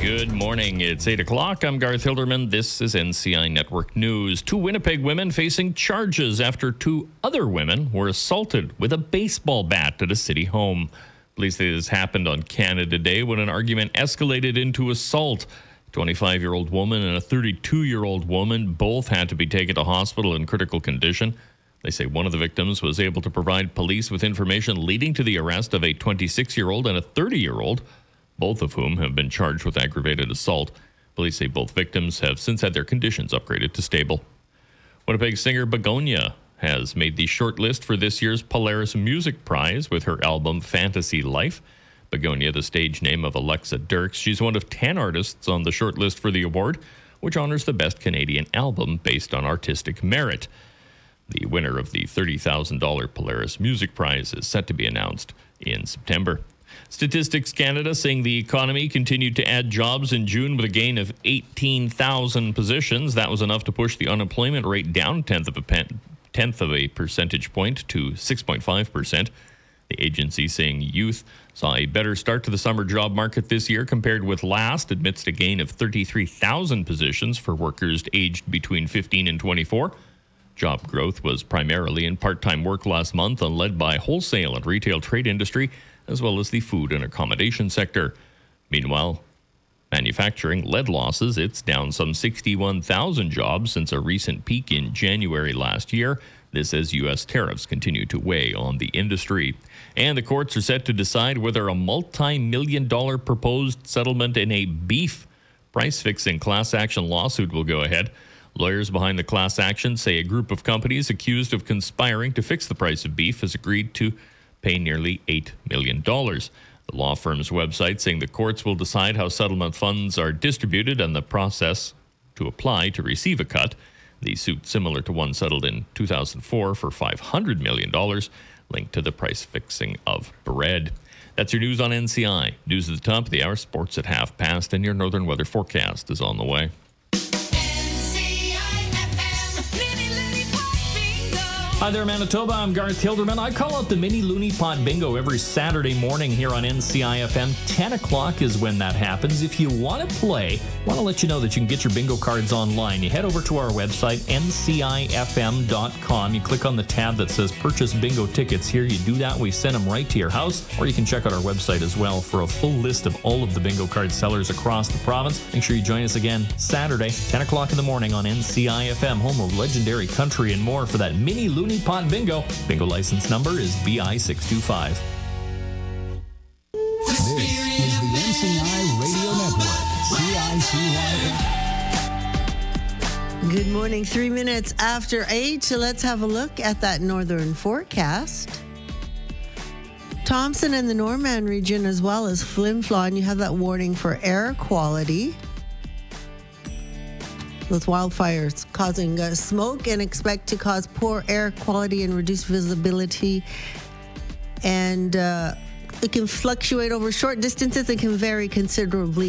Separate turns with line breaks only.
Good morning. It's 8 o'clock. I'm Garth Hilderman. This is NCI Network News. 2 Winnipeg women facing charges after 2 other women were assaulted with a baseball bat at a city home. Police say this happened on Canada Day when an argument escalated into assault. A 25-year-old woman and a 32-year-old woman both had to be taken to hospital in critical condition. They say one of the victims was able to provide police with information leading to the arrest of a 26-year-old and a 30-year-old, both of whom have been charged with aggravated assault. Police say both victims have since had their conditions upgraded to stable. Winnipeg singer Begonia has made the short list for this year's Polaris Music Prize with her album Fantasy Life. Begonia, the stage name of Alexa Dirks, she's one of 10 artists on the short list for the award, which honors the best Canadian album based on artistic merit. The winner of the $30,000 Polaris Music Prize is set to be announced in September. Statistics Canada saying the economy continued to add jobs in June with a gain of 18,000 positions. That was enough to push the unemployment rate down tenth of a percentage point to 6.5%. The agency saying youth saw a better start to the summer job market this year compared with last, amidst a gain of 33,000 positions for workers aged between 15 and 24. Job growth was primarily in part-time work last month and led by wholesale and retail trade industry, as well as the food and accommodation sector. Meanwhile, manufacturing led losses. It's down some 61,000 jobs since a recent peak in January last year. This as U.S. tariffs continue to weigh on the industry. And the courts are set to decide whether a multi-million-dollar proposed settlement in a beef price-fixing class action lawsuit will go ahead. Lawyers behind the class action say a group of companies accused of conspiring to fix the price of beef has agreed to pay nearly $8 million. The law firm's website saying the courts will decide how settlement funds are distributed and the process to apply to receive a cut. The suit, similar to one settled in 2004 for $500 million, linked to the price fixing of bread. That's your news on NCI. News at the top of the hour, sports at half past, and your northern weather forecast is on the way.
Hi there, Manitoba. I'm Garth Hilderman. I call out the Mini Looney Pot Bingo every Saturday morning here on NCI FM. 10 o'clock is when that happens. If you want to play, I want to let you know that you can get your bingo cards online. You head over to our website, ncifm.com. You click on the tab that says Purchase Bingo Tickets. Here you do that. We send them right to your house. Or you can check out our website as well for a full list of all of the bingo card sellers across the province. Make sure you join us again Saturday, 10 o'clock in the morning on NCI FM, home of legendary country and more for that Mini Looney Pot Bingo. Bingo license number is BI625.
This is the NCI Radio Network, CICY.
Good morning, 3 minutes after 8. So let's have a look at that northern forecast. Thompson and the Norman region, as well as Flin Flon, you have that warning for air quality with wildfires causing smoke, and expect to cause poor air quality and reduced visibility. And it can fluctuate over short distances and can vary considerably